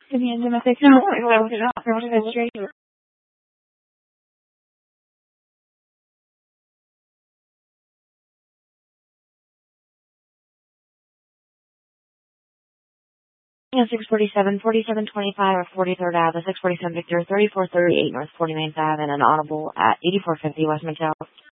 Vivian domestic. No, what is it? 647, 4725, or 43rd Ave, 647 Victor, 3438 North 49th Ave, and an audible at 8450 West Midtown.